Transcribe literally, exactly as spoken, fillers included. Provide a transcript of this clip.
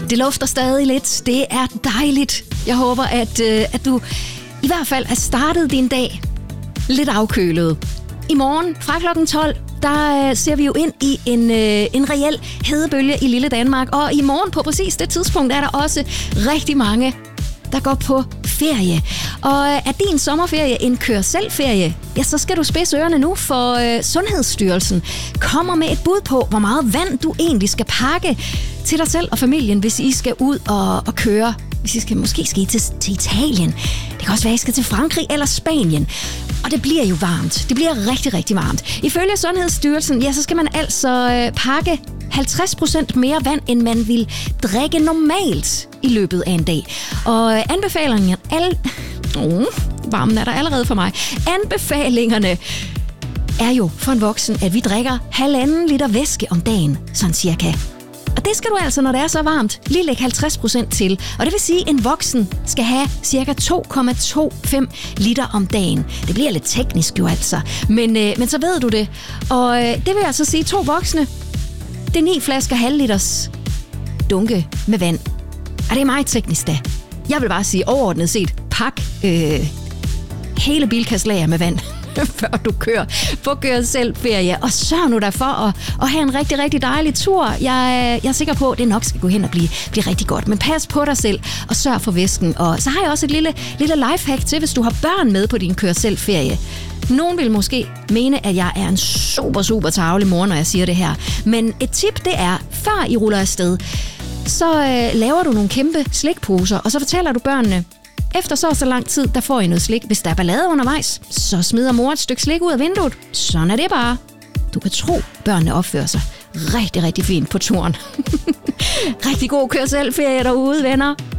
Det lufter stadig lidt. Det er dejligt. Jeg håber, at, øh, at du i hvert fald har startet din dag lidt afkølet. I morgen fra klokken tolv, der øh, ser vi jo ind i en, øh, en reel hedebølge i lille Danmark. Og i morgen på præcis det tidspunkt er der også rigtig mange, der går på ferie. Og er din sommerferie en kør-selv-ferie, ja, så skal du spidse ørerne nu, for øh, Sundhedsstyrelsen kommer med et bud på, hvor meget vand du egentlig skal pakke til dig selv og familien, hvis I skal ud og, og køre. Hvis I skal, måske skal I til, til Italien. Det kan også være, at I skal til Frankrig eller Spanien. Og det bliver jo varmt. Det bliver rigtig, rigtig varmt. Ifølge Sundhedsstyrelsen, ja, så skal man altså øh, pakke halvtreds procent mere vand, end man vil drikke normalt i løbet af en dag. Og øh, anbefalingerne... Al... Oh, varmen er der allerede for mig. Anbefalingerne er jo for en voksen, at vi drikker halvanden liter væske om dagen, sådan cirka. Og det skal du altså, når det er så varmt, lige lægge halvtreds procent til. Og det vil sige, at en voksen skal have ca. to komma toogtyve liter om dagen. Det bliver lidt teknisk jo altså, men, øh, men så ved du det. Og øh, det vil altså sige, to voksne, det er ni flasker halvliters dunke med vand. Og det er meget teknisk da. Jeg vil bare sige overordnet set, pak øh, hele bilkaslager med vand, før du kører på kør selv ferie. Og sørg nu dig for at, at have en rigtig, rigtig dejlig tur. Jeg, jeg er sikker på, at det nok skal gå hen og blive, blive rigtig godt. Men pas på dig selv og sørg for væsken. Og så har jeg også et lille, lille lifehack til, hvis du har børn med på din kør selv ferie. Nogen vil måske mene, at jeg er en super, super tarvelig mor, når jeg siger det her. Men et tip, det er, før I ruller afsted, så øh, laver du nogle kæmpe slikposer, og så fortæller du børnene, efter så så lang tid, der får I noget slik. Hvis der er ballade undervejs, så smider mor et stykke slik ud af vinduet. Sådan er det bare. Du kan tro, børnene opfører sig rigtig, rigtig fint på turen. Rigtig god kør selv ferie derude, venner.